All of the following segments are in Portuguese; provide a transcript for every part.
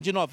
de R$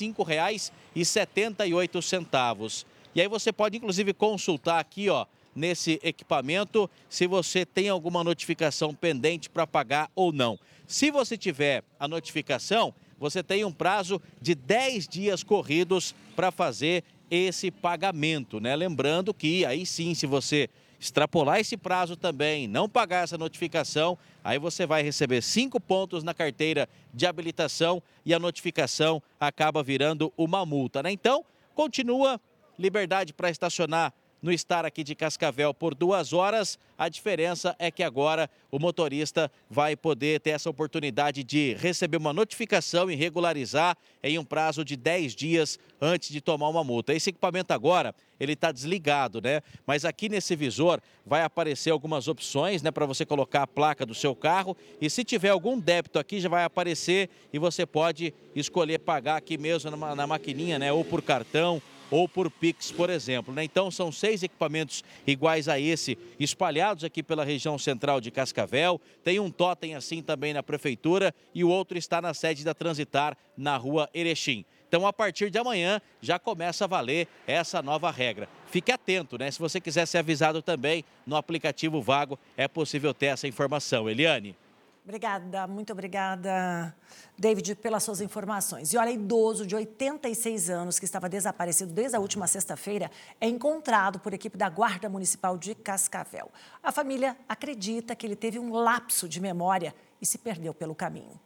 95,78. E aí você pode inclusive consultar aqui, ó, nesse equipamento, se você tem alguma notificação pendente para pagar ou não. Se você tiver a notificação, você tem um prazo de 10 dias corridos para fazer esse pagamento, né? Lembrando que aí sim, se você extrapolar esse prazo também, não pagar essa notificação, aí você vai receber 5 pontos na carteira de habilitação e a notificação acaba virando uma multa, né? Então, continua liberdade para estacionar no estar aqui de Cascavel por 2 horas. A diferença é que agora o motorista vai poder ter essa oportunidade de receber uma notificação e regularizar em um prazo de 10 dias antes de tomar uma multa. Esse equipamento agora, ele está desligado, né? Mas aqui nesse visor vai aparecer algumas opções, né, para você colocar a placa do seu carro, e se tiver algum débito aqui já vai aparecer e você pode escolher pagar aqui mesmo na maquininha, né, ou por cartão ou por Pix, por exemplo, né? Então são 6 equipamentos iguais a esse, espalhados aqui pela região central de Cascavel. Tem um totem assim também na prefeitura e o outro está na sede da Transitar, na rua Erechim. Então, a partir de amanhã, já começa a valer essa nova regra. Fique atento, né? Se você quiser ser avisado também, no aplicativo Vago é possível ter essa informação. Eliane. Obrigada, muito obrigada, David, pelas suas informações. E olha, idoso de 86 anos que estava desaparecido desde a última sexta-feira é encontrado por equipe da Guarda Municipal de Cascavel. A família acredita que ele teve um lapso de memória e se perdeu pelo caminho.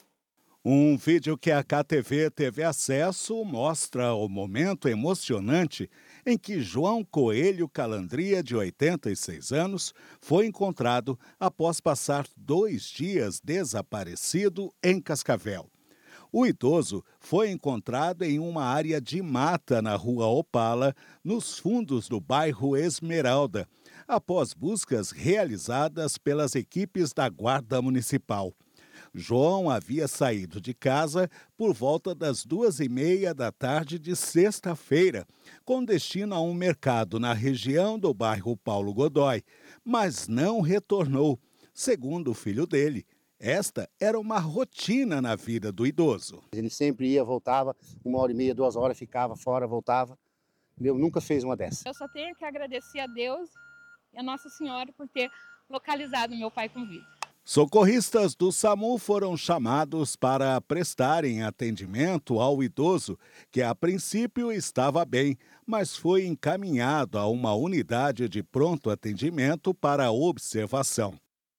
Um vídeo que a KTV teve acesso mostra o momento emocionante em que João Coelho Calandria, de 86 anos, foi encontrado após passar 2 dias desaparecido em Cascavel. O idoso foi encontrado em uma área de mata na rua Opala, nos fundos do bairro Esmeralda, após buscas realizadas pelas equipes da Guarda Municipal. João havia saído de casa por volta das 2h30 da tarde de sexta-feira, com destino a um mercado na região do bairro Paulo Godoy, mas não retornou, segundo o filho dele. Esta era uma rotina na vida do idoso. Ele sempre ia, voltava, 1h30, 2 horas, ficava fora, voltava. Eu nunca fez uma dessa. Eu só tenho que agradecer a Deus e a Nossa Senhora por ter localizado meu pai com vida. Socorristas do SAMU foram chamados para prestarem atendimento ao idoso, que a princípio estava bem, mas foi encaminhado a uma unidade de pronto atendimento para observação.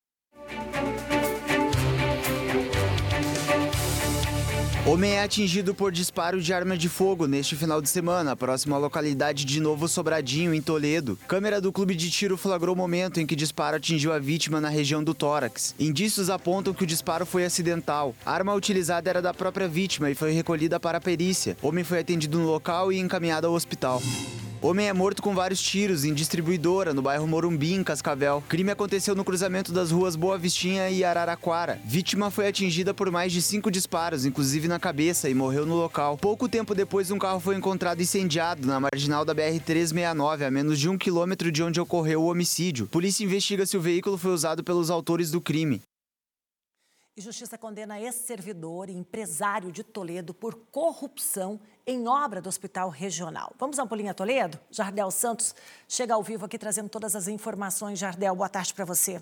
Homem é atingido por disparo de arma de fogo neste final de semana, próximo à localidade de Novo Sobradinho, em Toledo. Câmera do clube de tiro flagrou o momento em que o disparo atingiu a vítima na região do tórax. Indícios apontam que o disparo foi acidental. A arma utilizada era da própria vítima e foi recolhida para a perícia. Homem foi atendido no local e encaminhado ao hospital. Homem é morto com vários tiros em distribuidora, no bairro Morumbi, em Cascavel. Crime aconteceu no cruzamento das ruas Boa Vistinha e Araraquara. Vítima foi atingida por mais de 5 disparos, inclusive na cabeça, e morreu no local. Pouco tempo depois, um carro foi encontrado incendiado na marginal da BR-369, a menos de 1 quilômetro de onde ocorreu o homicídio. Polícia investiga se o veículo foi usado pelos autores do crime. E Justiça condena ex-servidor e empresário de Toledo por corrupção em obra do Hospital Regional. Vamos dar um pulinho a Toledo? Jardel Santos chega ao vivo aqui trazendo todas as informações. Jardel, boa tarde para você.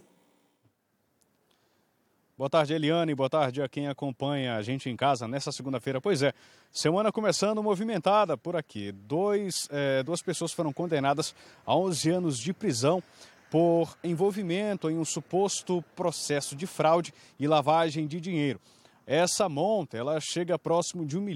Boa tarde, Eliane. Boa tarde a quem acompanha a gente em casa nessa segunda-feira. Pois é, semana começando movimentada por aqui. Duas pessoas foram condenadas a 11 anos de prisão por envolvimento em um suposto processo de fraude e lavagem de dinheiro. Essa monta, ela chega próximo de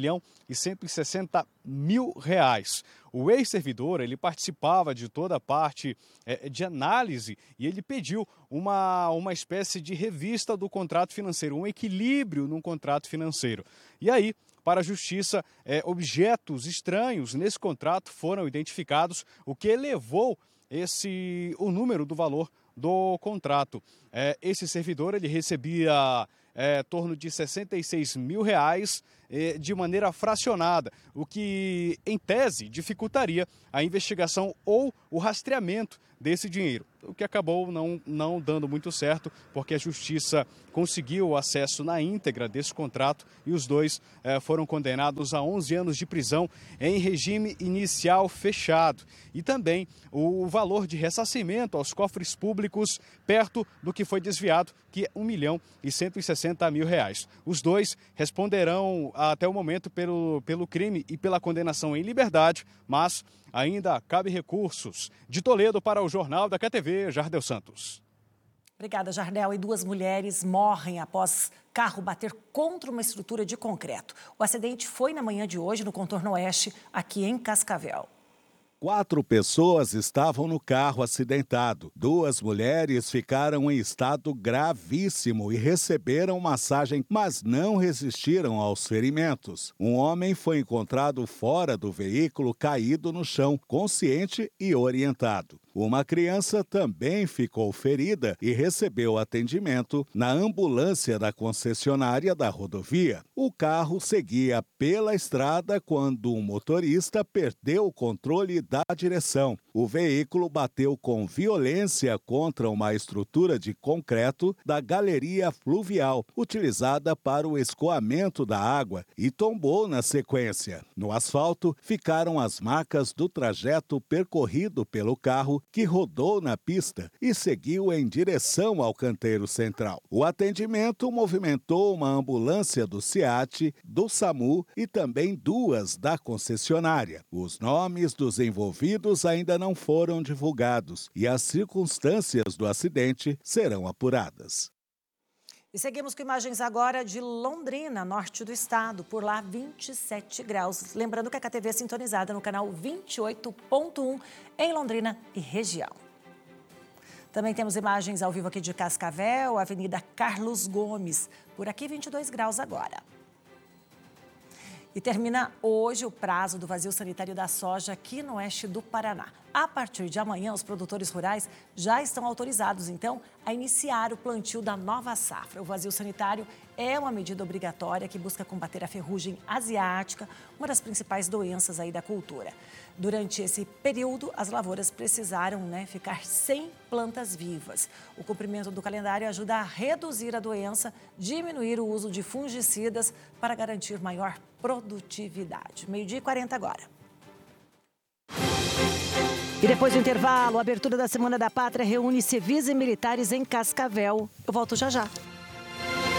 R$1.160.000. O ex-servidor, ele participava de toda a parte de análise e ele pediu uma espécie de revista do contrato financeiro, um equilíbrio no contrato financeiro. E aí, para a Justiça, objetos estranhos nesse contrato foram identificados, o que elevou o número do valor do contrato. Esse servidor, ele recebia torno de R$66.000 de maneira fracionada, o que, em tese, dificultaria a investigação ou o rastreamento desse dinheiro, o que acabou não dando muito certo, porque a Justiça conseguiu o acesso na íntegra desse contrato e os dois foram condenados a 11 anos de prisão em regime inicial fechado. E também o valor de ressarcimento aos cofres públicos perto do que foi desviado, que é R$1.160.000. Os dois responderão até o momento pelo crime e pela condenação em liberdade, mas ainda cabe recursos. De Toledo para o Jornal da QTV, Jardel Santos. Obrigada, Jardel. E 2 mulheres morrem após carro bater contra uma estrutura de concreto. O acidente foi na manhã de hoje no contorno oeste, aqui em Cascavel. 4 pessoas estavam no carro acidentado. 2 mulheres ficaram em estado gravíssimo e receberam massagem, mas não resistiram aos ferimentos. Um homem foi encontrado fora do veículo, caído no chão, consciente e orientado. Uma criança também ficou ferida e recebeu atendimento na ambulância da concessionária da rodovia. O carro seguia pela estrada quando um motorista perdeu o controle da direção. O veículo bateu com violência contra uma estrutura de concreto da galeria fluvial, utilizada para o escoamento da água, e tombou na sequência. No asfalto ficaram as marcas do trajeto percorrido pelo carro, que rodou na pista e seguiu em direção ao canteiro central. O atendimento movimentou uma ambulância do SEAT, do SAMU e também 2 da concessionária. Os nomes dos envolvidos ainda não foram divulgados e as circunstâncias do acidente serão apuradas. E seguimos com imagens agora de Londrina, norte do estado. Por lá, 27 graus. Lembrando que a KTV é sintonizada no canal 28.1 em Londrina e região. Também temos imagens ao vivo aqui de Cascavel, Avenida Carlos Gomes. Por aqui, 22 graus agora. E termina hoje o prazo do vazio sanitário da soja aqui no oeste do Paraná. A partir de amanhã, os produtores rurais já estão autorizados, então, a iniciar o plantio da nova safra. O vazio sanitário é uma medida obrigatória que busca combater a ferrugem asiática, uma das principais doenças aí da cultura. Durante esse período, as lavouras precisaram ficar sem plantas vivas. O cumprimento do calendário ajuda a reduzir a doença, diminuir o uso de fungicidas para garantir maior produtividade. 12h40 agora. E depois do intervalo, a abertura da Semana da Pátria reúne civis e militares em Cascavel. Eu volto já já.